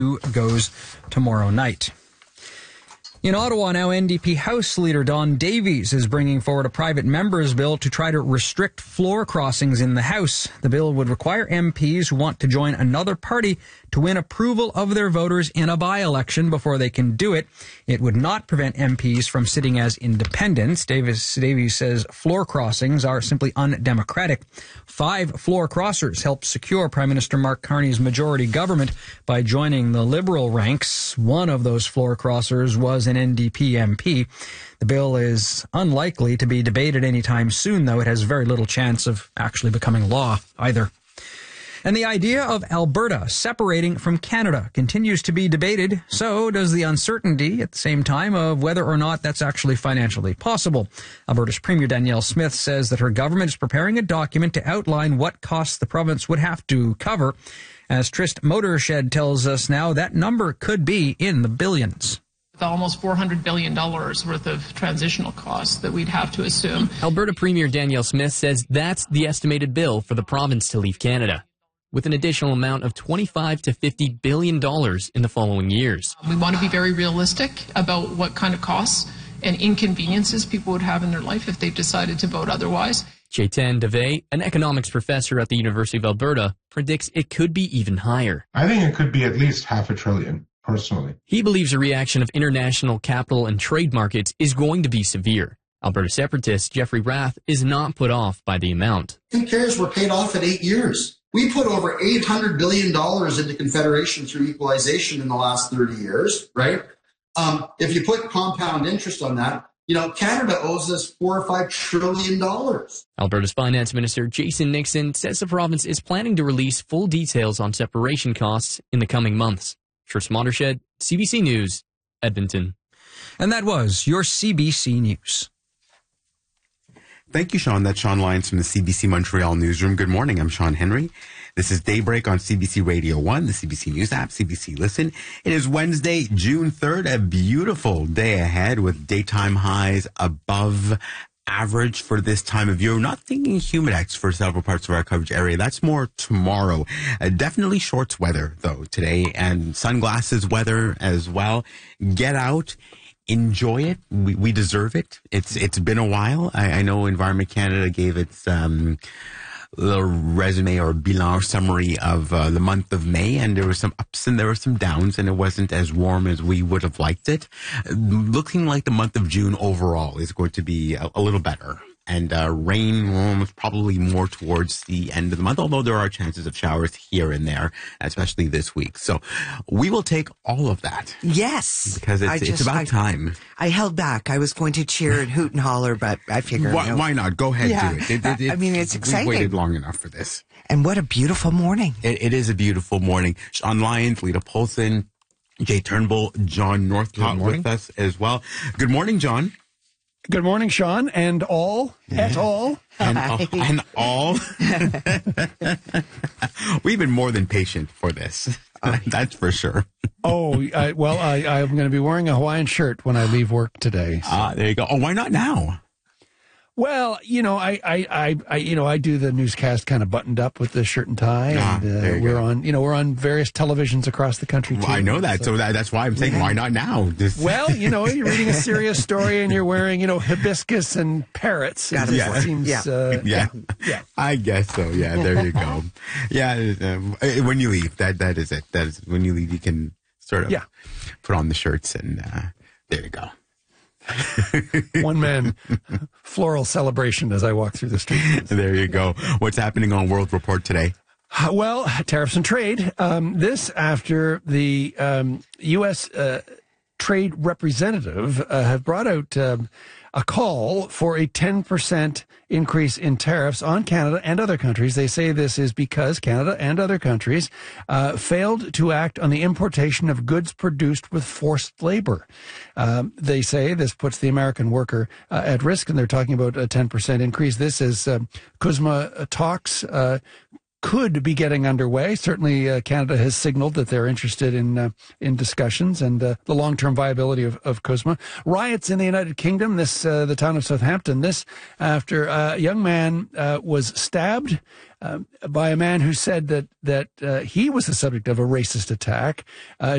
goes tomorrow night. In Ottawa now, NDP House Leader Don Davies is bringing forward a private member's bill to try to restrict floor crossings in the House. The bill would require MPs who want to join another party to win approval of their voters in a by-election before they can do it. It would not prevent MPs from sitting as independents. Davies says floor crossings are simply undemocratic. 5 floor crossers helped secure Prime Minister Mark Carney's majority government by joining the Liberal ranks. One of those floor crossers was an NDP MP. The bill is unlikely to be debated anytime soon, though it has very little chance of actually becoming law either. And the idea of Alberta separating from Canada continues to be debated. So does the uncertainty at the same time of whether or not that's actually financially possible. Alberta's Premier Danielle Smith says that her government is preparing a document to outline what costs the province would have to cover. As Trist Motorshed tells us now, that number could be in the billions. Almost $400 billion worth of transitional costs that we'd have to assume. Alberta Premier Danielle Smith says that's the estimated bill for the province to leave Canada, with an additional amount of $25 to $50 billion in the following years. We want to be very realistic about what kind of costs and inconveniences people would have in their life if they decided to vote otherwise. Chetan Dave, an economics professor at the University of Alberta, predicts it could be even higher. I think it could be at least $500 billion. Personally, he believes a reaction of international capital and trade markets is going to be severe. Alberta separatist Jeffrey Rath is not put off by the amount. Who cares? We're paid off in 8 years. We put over $800 billion into Confederation through equalization in the last 30 years, right? If you put compound interest on that, Canada owes us $4 or $5 trillion. Alberta's Finance Minister Jason Nixon says the province is planning to release full details on separation costs in the coming months. Trist Motorshed, CBC News, Edmonton. And that was your CBC News. Thank you, Sean. That's Sean Lyons from the CBC Montreal Newsroom. Good morning. I'm Sean Henry. This is Daybreak on CBC Radio 1, the CBC News app, CBC Listen. It is Wednesday, June 3rd, a beautiful day ahead with daytime highs above average for this time of year. We're not thinking humidex for several parts of our coverage area. That's more tomorrow. Definitely shorts weather, though, today, and sunglasses weather as well. Get out. Enjoy it. We deserve it. It's been a while. I know Environment Canada gave its little resume or bilan summary of the month of May, and there were some ups and there were some downs, and it wasn't as warm as we would have liked it. Looking like the month of June overall is going to be a little better. And rain was probably more towards the end of the month, although there are chances of showers here and there, especially this week. So we will take all of that. Yes. Because it's about time. I held back. I was going to cheer and hoot and holler, but I figured... Why not? Go ahead, do it. It's exciting. We waited long enough for this. And what a beautiful morning. It is a beautiful morning. Sean Lyons, Lita Polson, Jay Turnbull, John Northcott with us as well. Good morning, John. Good morning, Sean, and all, et al. And all. We've been more than patient for this. That's for sure. I'm going to be wearing a Hawaiian shirt when I leave work today. So. There you go. Oh, why not now? Well, I do the newscast kind of buttoned up with the shirt and tie, and we're on various televisions across the country too. Well, I know that, so that's why I'm saying why not now? Well, you're reading a serious story and you're wearing, hibiscus and parrots. I guess so. Yeah, there you go. When you leave, that is it. That is when you leave, you can sort of put on the shirts and there you go. One man floral celebration as I walk through the streets. There you go. What's happening on World Report today? Well, tariffs and trade. This after the U.S. Trade Representative have brought out a call for a 10% increase in tariffs on Canada and other countries. They say this is because Canada and other countries failed to act on the importation of goods produced with forced labor. They say this puts the American worker at risk, and they're talking about a 10% increase. This is CUSMA talks could be getting underway. Certainly, Canada has signaled that they're interested in discussions and the long-term viability of CUSMA. Riots in the United Kingdom. This the town of Southampton. This after a young man was stabbed by a man who said that he was the subject of a racist attack.